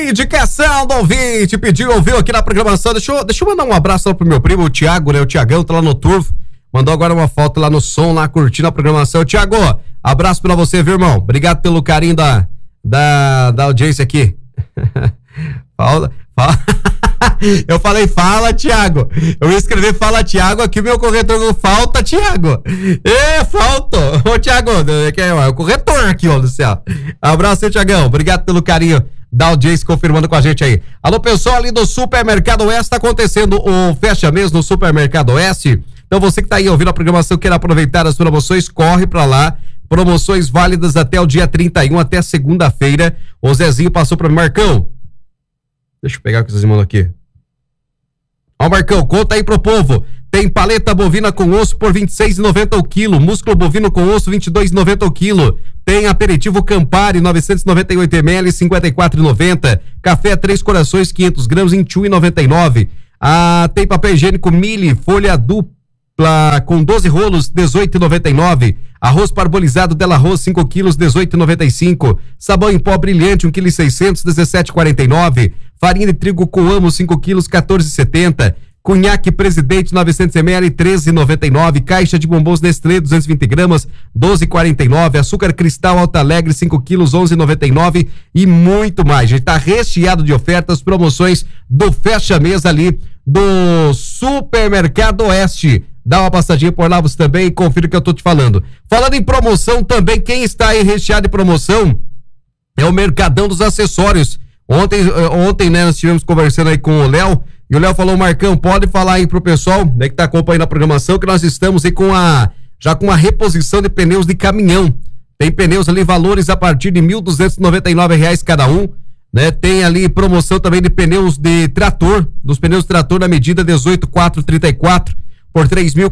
Indicação do ouvinte, ouviu aqui na programação. Deixa eu mandar um abraço lá pro meu primo, o Thiago, né? O Thiagão tá lá no Turvo. Mandou agora uma foto lá no som, lá curtindo a programação. Thiago, abraço pra você, viu, irmão? Obrigado pelo carinho da audiência aqui. Fala. Eu falei, fala, Thiago. Eu ia escrever fala, Thiago, aqui meu corretor não falta, Thiago. Falta. Ô, Thiago, é o corretor aqui, ó, do céu. Abraço, Thiagão. Obrigado pelo carinho da audiência confirmando com a gente aí. Alô, pessoal ali do Supermercado Oeste, tá acontecendo o fecha mês no Supermercado Oeste. Então você que tá aí ouvindo a programação, quer aproveitar as promoções, corre pra lá. Promoções válidas até o dia 31, até segunda-feira. O Zezinho passou pra mim, Marcão. Deixa eu pegar o que vocês mandam aqui. Ó, Marcão, conta aí pro povo. Tem paleta bovina com osso por R$26,90 o quilo. Músculo bovino com osso, R$22,90 o quilo. Tem aperitivo Campari, 998 ml, R$54,90. Café Três Corações, 500 gramas, R$21,99. Tem papel higiênico Mille, folha dupla com 12 rolos, R$18,99. Arroz parbolizado Della Arroz, 5 quilos, R$18,95. Sabão em pó brilhante, 1,6 kg, R$17,49. Farinha de trigo Coamo, 5 quilos, R$14,70. Cunhaque Presidente, 900 ml, R$13,99. Caixa de bombons Nestlé, 220 gramas, R$12,49. Açúcar Cristal Alta Alegre, 5 quilos, R$11,99. E muito mais. A gente tá recheado de ofertas, promoções do Fecha Mês ali do Supermercado Oeste. Dá uma passadinha por lá você também e confira o que eu tô te falando. Falando em promoção também, quem está aí recheado de promoção é o Mercadão dos Acessórios. Ontem, né, nós estivemos conversando aí com o Léo, e o Léo falou, Marcão, pode falar aí pro pessoal, né, que tá acompanhando a programação, que nós estamos aí já com a reposição de pneus de caminhão. Tem pneus ali, valores a partir de R$1.299 cada um, né? Tem ali promoção também de pneus de trator, dos pneus de trator na medida 18,434 por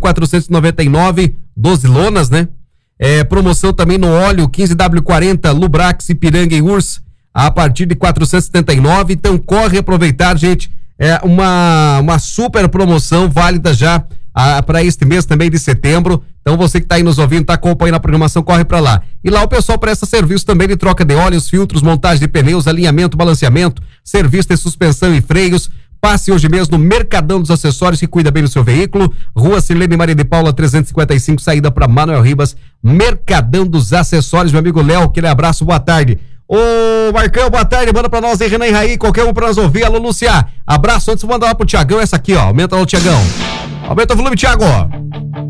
R$3.499, 12 lonas, né? Promoção também no óleo 15W40, Lubrax, Ipiranga e Urs, a partir de R$479. Então corre aproveitar, gente. É uma super promoção válida já para este mês também de setembro. Então você que tá aí nos ouvindo, tá acompanhando a programação, corre para lá. E lá o pessoal presta serviço também de troca de óleos, filtros, montagem de pneus, alinhamento, balanceamento, serviço de suspensão e freios. Passe hoje mesmo no Mercadão dos Acessórios, que cuida bem do seu veículo. Rua Silene Maria de Paula, 355, saída para Manuel Ribas. Mercadão dos Acessórios, meu amigo Léo, aquele abraço, boa tarde. Ô, Marcão, boa tarde, manda pra nós aí, Renan e Raí, qualquer um pra nós ouvir. Alô, Lúcia, abraço, antes de mandar lá pro Tiagão, essa aqui, ó, aumenta lá o Tiagão. Aumenta o volume, Tiago.